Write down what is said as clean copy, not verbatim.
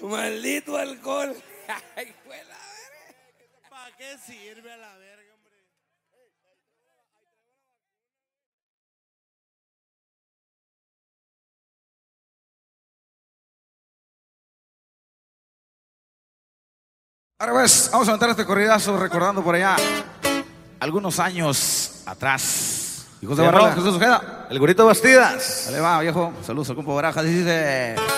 Maldito alcohol. Ay, fue la verga. ¿Para qué sirve a la verga, hombre? Ahora pues, vamos a aventar este corridazo recordando por allá algunos años atrás. Hijos de Barrón, Jesús Ojeda. El Gorrito Bastidas. Dale va, viejo. Saludos al compa Barajas. Dice...